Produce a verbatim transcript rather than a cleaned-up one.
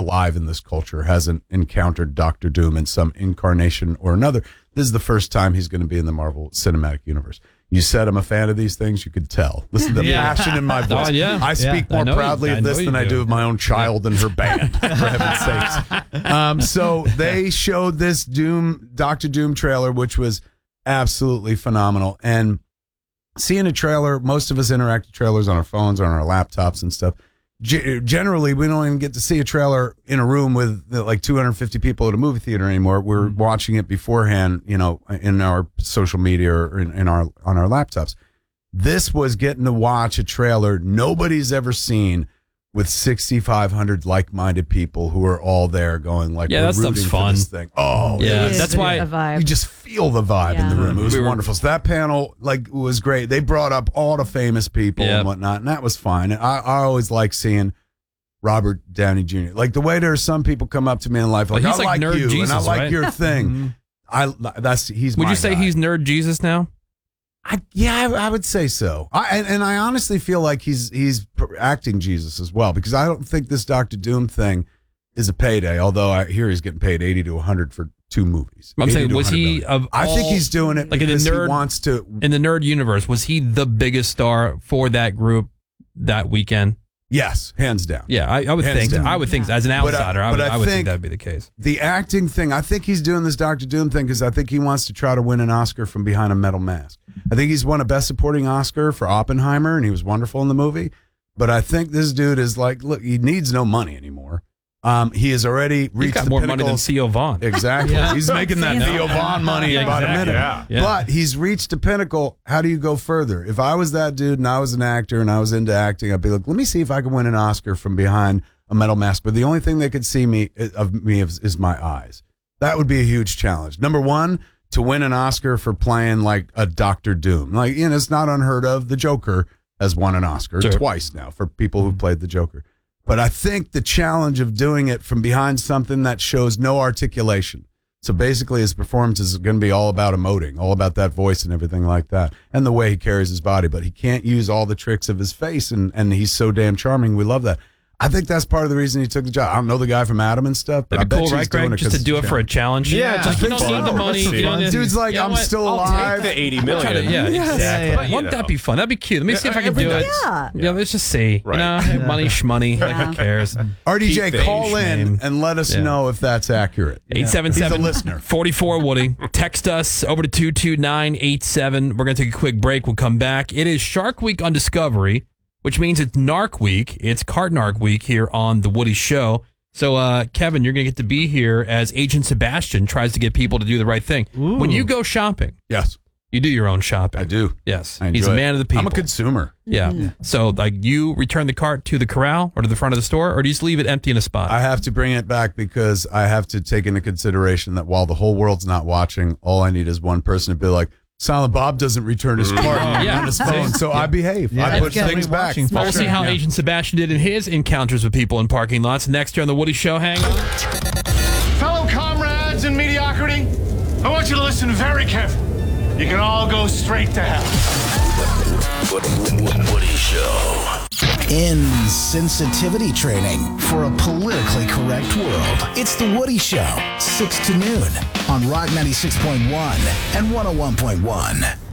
alive in this culture hasn't encountered Doctor Doom in some incarnation or another. This is the first time he's going to be in the Marvel Cinematic Universe. You said I'm a fan of these things, you could tell. Listen to the yeah. passion in my voice. Oh, yeah. I speak yeah. more I proudly you, of this than do. I do of my own child and her band, for heaven's sakes. Um, so they showed this Doom, Doctor Doom trailer, which was absolutely phenomenal. And seeing a trailer, most of us interact with trailers on our phones, on our laptops and stuff. G- generally, we don't even get to see a trailer in a room with like two hundred fifty people at a movie theater anymore. We're mm-hmm. watching it beforehand, you know, in our social media or in, in our on our laptops. This was getting to watch a trailer nobody's ever seen with sixty-five hundred like-minded people who are all there going like, yeah, we're that stuff's rooting fun. for this thing. Oh, yeah, was, that's why vibe. you just feel the vibe yeah. in the room. It was we were, wonderful. So that panel like was great. They brought up all the famous people yeah. and whatnot, and that was fine. And I, I always like seeing Robert Downey Junior Like the way there are some people come up to me in life like, well, I like, like nerd you Jesus, and I like right? your thing. mm-hmm. I that's he's. Would my you say guy. he's nerd Jesus now? I, yeah, I, I would say so. I and, and I honestly feel like he's he's acting Jesus as well, because I don't think this Doctor Doom thing is a payday. Although I hear he's getting paid eighty to a hundred for two movies. I'm saying, was he? Of I think all, he's doing it like because in the nerd, he wants to. In the nerd universe, was he the biggest star for that group that weekend? Yes, hands down. Yeah, I, I would Hands think. down. I would think as an outsider, I, I would, I I would think, think that'd be the case. The acting thing, I think he's doing this Doctor Doom thing because I think he wants to try to win an Oscar from behind a metal mask. I think he's won a Best Supporting Oscar for Oppenheimer, and he was wonderful in the movie. But I think this dude is like, look, he needs no money anymore. Um, he has already reached He's got the more pinnacle. money than Theo Vaughn. Exactly. Yeah. He's making that Theo Vaughn money Yeah, in about exactly. a minute. Yeah. Yeah. But he's reached a pinnacle. How do you go further? If I was that dude and I was an actor and I was into acting, I'd be like, let me see if I can win an Oscar from behind a metal mask. But the only thing they could see me of me is, is my eyes. That would be a huge challenge. Number one, to win an Oscar for playing like a Doctor Doom. Like, you know, it's not unheard of. The Joker has won an Oscar Sure. twice now for people who played the Joker. But I think the challenge of doing it from behind something that shows no articulation. So basically his performance is going to be all about emoting, all about that voice and everything like that, and the way he carries his body. But he can't use all the tricks of his face, and, and he's so damn charming. We love that. I think that's part of the reason he took the job. I don't know the guy from Adam and stuff, but That'd be I bet cool, you he's right, doing Greg? it Just to 'cause do it's it a for a challenge. challenge. Yeah, just you don't fun. need the money. Let's You don't fun. need- Dude's like, you know I'm what? still I'll alive. Take the eighty I'm trying to- million. yeah, Yes. exactly. Yeah, yeah. Wouldn't that be fun? That'd be cute. Let me see if I can do it. Yeah. Yeah, let's just see. Right. You know, money, shmoney. Like, who cares? R D J, Keep call fame. in and let us Yeah. know if that's accurate. eight seven seven, He's a listener. forty-four Woody. Text us over to two two nine eight seven. We're going to take a quick break. We'll come back. It is Shark Week on Discovery, which means it's Narc Week. It's Cart Narc Week here on The Woody Show. So, uh, Kevin, you're going to get to be here as Agent Sebastian tries to get people to do the right thing. Ooh. When you go shopping, Yes, you do your own shopping. I do. Yes. I He's enjoy a it. man of the people. I'm a consumer. Yeah. So, like, you return the cart to the corral or to the front of the store, or do you just leave it empty in a spot? I have to bring it back because I have to take into consideration that while the whole world's not watching, all I need is one person to be like, Silent Bob doesn't return his card Yeah. on his phone, so I behave. Yeah, I put it's gotta things be back. watching Well, we'll see how Yeah. Agent Sebastian did in his encounters with people in parking lots next year on The Woody Show. Hang on. Fellow comrades in mediocrity, I want you to listen very carefully. You can all go straight to hell. Woody Show. Insensitivity training for a politically correct world. It's The Woody Show, six to noon on Rock ninety-six point one and one oh one point one.